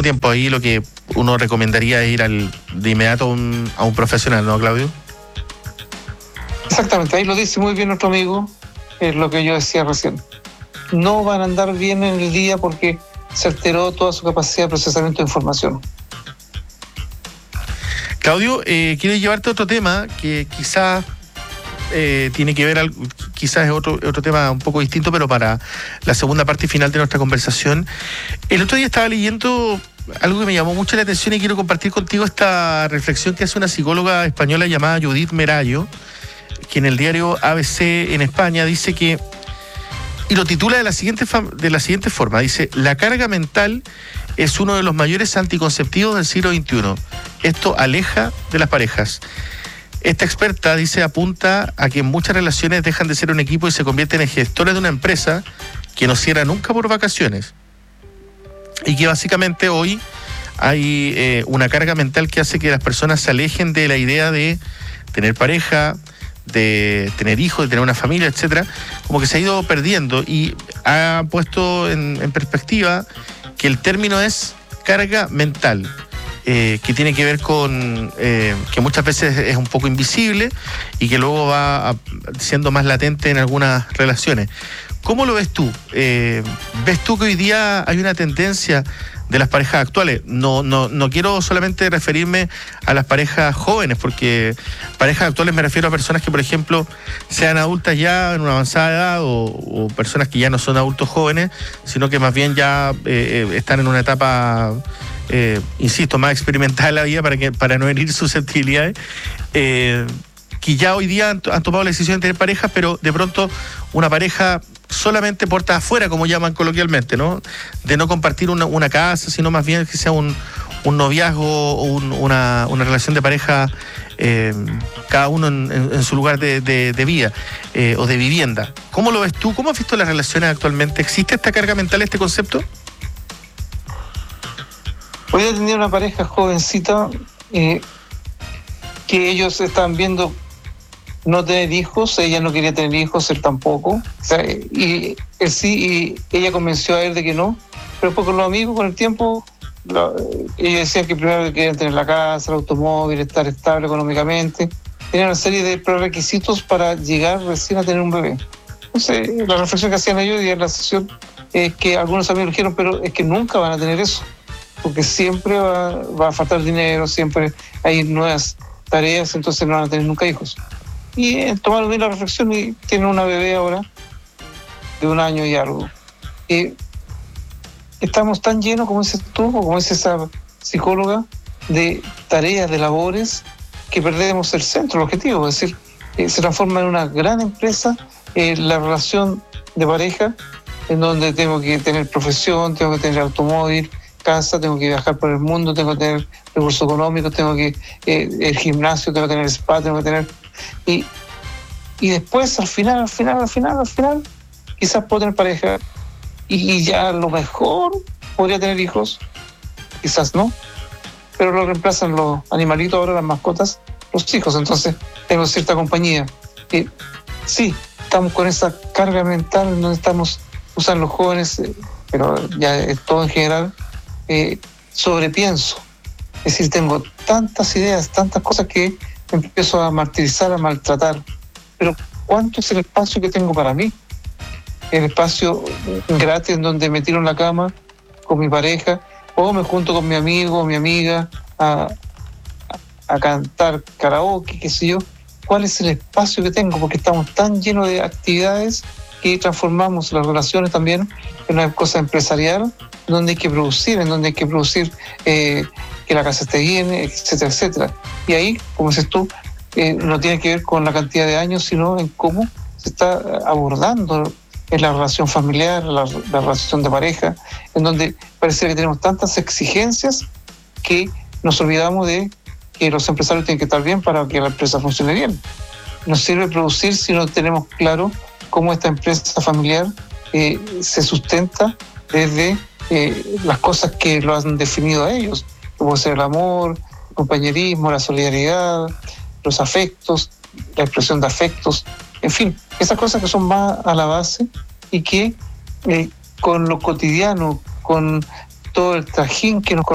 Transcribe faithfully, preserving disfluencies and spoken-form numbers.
tiempo. Ahí lo que uno recomendaría es ir al, de inmediato a un, a un profesional, ¿no, Claudio? Exactamente, ahí lo dice muy bien nuestro amigo, es lo que yo decía recién. No van a andar bien en el día porque se alteró toda su capacidad de procesamiento de información. Claudio, eh, quiero llevarte a otro tema que quizás eh, tiene que ver, al, quizás es otro, otro tema un poco distinto, pero para la segunda parte y final de nuestra conversación. El otro día estaba leyendo algo que me llamó mucho la atención y quiero compartir contigo esta reflexión que hace una psicóloga española llamada Judith Merallo, que en el diario A B C en España dice que, y lo titula de la siguiente, de la siguiente forma, dice: la carga mental es uno de los mayores anticonceptivos del siglo veintiuno. Esto aleja de las parejas. Esta experta, dice, apunta a que muchas relaciones dejan de ser un equipo y se convierten en gestores de una empresa que no cierra nunca por vacaciones. Y que básicamente hoy hay eh, una carga mental que hace que las personas se alejen de la idea de tener pareja, de tener hijos, de tener una familia, etcétera, como que se ha ido perdiendo y ha puesto en, en perspectiva que el término es carga mental, eh, que tiene que ver con eh, que muchas veces es un poco invisible y que luego va a, siendo más latente en algunas relaciones. ¿Cómo lo ves tú? Eh, ¿Ves tú que hoy día hay una tendencia de las parejas actuales? No, no, no quiero solamente referirme a las parejas jóvenes, porque parejas actuales me refiero a personas que, por ejemplo, sean adultas ya en una avanzada edad o, o personas que ya no son adultos jóvenes, sino que más bien ya eh, están en una etapa, eh, insisto, más experimental de la vida para, que, para no herir susceptibilidades, eh, que ya hoy día han, han tomado la decisión de tener parejas, pero de pronto una pareja solamente puertas afuera, como llaman coloquialmente, ¿no? De no compartir una, una casa, sino más bien que sea un, un noviazgo o un, una, una relación de pareja, eh, cada uno en, en, en su lugar de, de, de vida eh, o de vivienda. ¿Cómo lo ves tú? ¿Cómo has visto las relaciones actualmente? ¿Existe esta carga mental, este concepto? Hoy he tenido una pareja jovencita eh, que ellos están viendo no tener hijos, ella no quería tener hijos, él tampoco, o sea, y él sí, y ella convenció a él de que no, pero después con los amigos, con el tiempo, lo, ellos decían que primero querían tener la casa, el automóvil, estar estable económicamente, tenían una serie de prerequisitos para llegar recién a tener un bebé. Entonces, la reflexión que hacían ellos y en la sesión es que algunos amigos dijeron, pero es que nunca van a tener eso, porque siempre va, va a faltar dinero, siempre hay nuevas tareas, entonces no van a tener nunca hijos. Y eh, tomaron bien la reflexión y tienen una bebé ahora de un año y algo. Y estamos tan llenos, como dices tú, o como dice esa psicóloga, de tareas, de labores, que perdemos el centro, el objetivo. Es decir, eh, se transforma en una gran empresa eh, la relación de pareja, en donde tengo que tener profesión, tengo que tener automóvil, casa, tengo que viajar por el mundo, tengo que tener recursos económicos, tengo que eh, el gimnasio, tengo que tener spa, tengo que tener... Y, y después, al final, al final, al final, al final, quizás puedo tener pareja y, y ya a lo mejor podría tener hijos, quizás no, pero lo reemplazan los animalitos, ahora las mascotas, los hijos, entonces tengo cierta compañía. Y sí, estamos con esa carga mental en donde estamos, usan los jóvenes, eh, pero ya es todo en general, eh, sobrepienso. Es decir, tengo tantas ideas, tantas cosas que empiezo a martirizar, a maltratar. Pero ¿cuánto es el espacio que tengo para mí? El espacio gratis en donde me tiro en la cama con mi pareja, o me junto con mi amigo o mi amiga a, a, a cantar karaoke, qué sé yo. ¿Cuál es el espacio que tengo? Porque estamos tan llenos de actividades que transformamos las relaciones también en una cosa empresarial, donde hay que producir, en donde hay que producir eh, que la casa esté bien, etcétera, etcétera. Y ahí, como dices tú, eh, no tiene que ver con la cantidad de años, sino en cómo se está abordando en la relación familiar, la, la relación de pareja, en donde parece que tenemos tantas exigencias que nos olvidamos de que los empresarios tienen que estar bien para que la empresa funcione bien. No sirve producir si no tenemos claro cómo esta empresa familiar eh, se sustenta desde eh, las cosas que lo han definido a ellos, como ser el amor, el compañerismo, la solidaridad, los afectos, la expresión de afectos, en fin, esas cosas que son más a la base y que eh, con lo cotidiano, con todo el trajín que nos